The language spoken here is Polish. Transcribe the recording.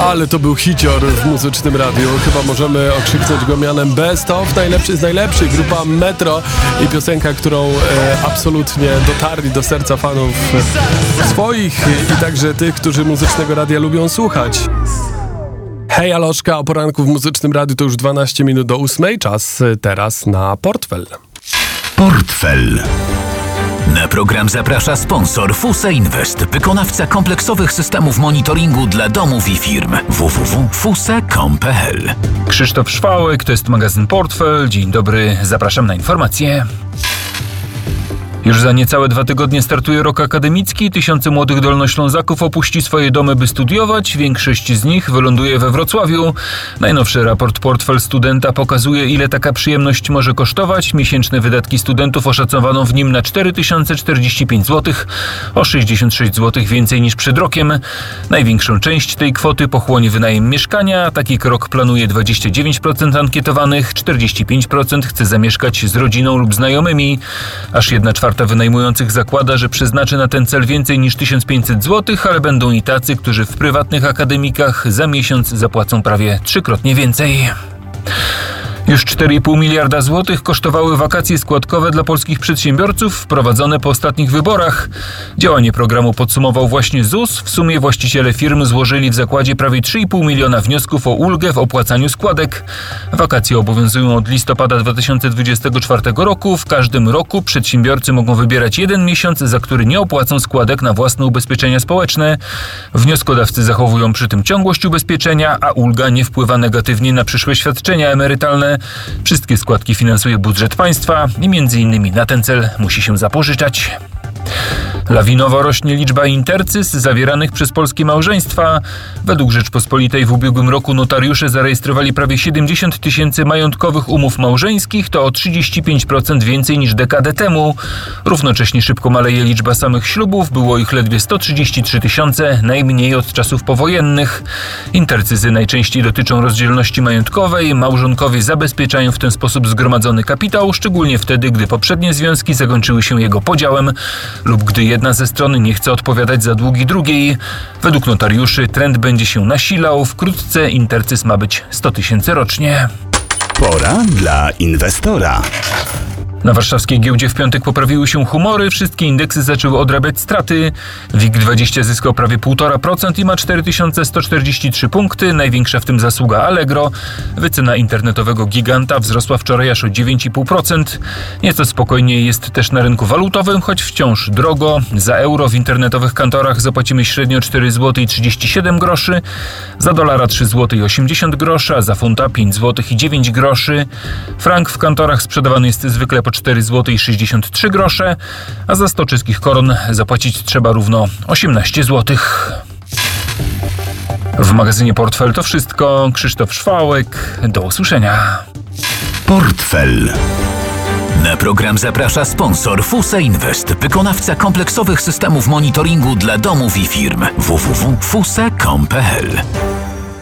Ale to był hicior w Muzycznym Radiu. Chyba możemy okrzyknąć go mianem Best of, najlepszy z najlepszych. Grupa Metro i piosenka, którą absolutnie dotarli do serca fanów swoich i także tych, którzy Muzycznego Radia lubią słuchać. Hej, Aloszka, o poranku w Muzycznym Radiu to już 12 minut do 8. Czas teraz na portfel. Portfel. Na program zaprasza sponsor FUSE Invest, wykonawca kompleksowych systemów monitoringu dla domów i firm. www.fuse.com.pl. Krzysztof Szwałek, to jest magazyn Portfel. Dzień dobry, zapraszam na informacje. Już za niecałe 2 tygodnie startuje rok akademicki. Tysiące młodych Dolnoślązaków opuści swoje domy, by studiować. Większość z nich wyląduje we Wrocławiu. Najnowszy raport Portfel Studenta pokazuje, ile taka przyjemność może kosztować. Miesięczne wydatki studentów oszacowano w nim na 4045 zł, o 66 zł więcej niż przed rokiem. Największą część tej kwoty pochłonie wynajem mieszkania. Taki krok planuje 29% ankietowanych, 45% chce zamieszkać z rodziną lub znajomymi. Aż 1/4 wynajmujących zakłada, że przeznaczy na ten cel więcej niż 1500 zł, ale będą i tacy, którzy w prywatnych akademikach za miesiąc zapłacą prawie 3-krotnie więcej. Już 4,5 miliarda złotych kosztowały wakacje składkowe dla polskich przedsiębiorców wprowadzone po ostatnich wyborach. Działanie programu podsumował właśnie ZUS. W sumie właściciele firm złożyli w zakładzie prawie 3,5 miliona wniosków o ulgę w opłacaniu składek. Wakacje obowiązują od listopada 2024 roku. W każdym roku przedsiębiorcy mogą wybierać jeden miesiąc, za który nie opłacą składek na własne ubezpieczenia społeczne. Wnioskodawcy zachowują przy tym ciągłość ubezpieczenia, a ulga nie wpływa negatywnie na przyszłe świadczenia emerytalne. Wszystkie składki finansuje budżet państwa i m.in. na ten cel musi się zapożyczać. Lawinowo rośnie liczba intercys zawieranych przez polskie małżeństwa. Według Rzeczpospolitej w ubiegłym roku notariusze zarejestrowali prawie 70 000 majątkowych umów małżeńskich, to o 35% więcej niż dekadę temu. Równocześnie szybko maleje liczba samych ślubów, było ich ledwie 133 000, najmniej od czasów powojennych. Intercyzy najczęściej dotyczą rozdzielności majątkowej. Małżonkowie zabezpieczają w ten sposób zgromadzony kapitał, szczególnie wtedy, gdy poprzednie związki zakończyły się jego podziałem lub gdy jedna ze stron nie chce odpowiadać za długi drugiej. Według notariuszy trend będzie się nasilał. Wkrótce intercyz ma być 100 000 rocznie. Pora dla inwestora. Na warszawskiej giełdzie w piątek poprawiły się humory, wszystkie indeksy zaczęły odrabiać straty. WIG20 zyskał prawie 1,5% i ma 4143 punkty, największa w tym zasługa Allegro. Wycena internetowego giganta wzrosła wczoraj aż o 9,5%. Nieco spokojniej jest też na rynku walutowym, choć wciąż drogo. Za euro w internetowych kantorach zapłacimy średnio 4,37 zł, za dolara 3,80 zł, a za funta 5,09 zł. Frank w kantorach sprzedawany jest zwykle po 4,63 zł, a za 100 czeskich koron zapłacić trzeba równo 18 zł. W magazynie Portfel to wszystko. Krzysztof Szwałek. Do usłyszenia. Portfel. Na program zaprasza sponsor FUSE Invest, wykonawca kompleksowych systemów monitoringu dla domów i firm. www.fuse.com.pl.